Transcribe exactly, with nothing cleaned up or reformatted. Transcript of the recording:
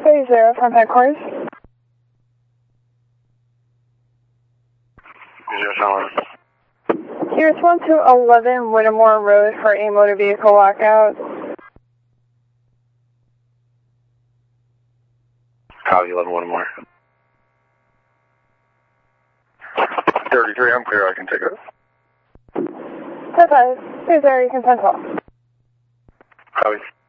thirty from headquarters. Zero seven. You respond to eleven Whittemore Road for a motor vehicle lockout. Copy, eleven Whittemore. thirty-three, I'm clear, I can take it. ten five, please area consent call. Copy.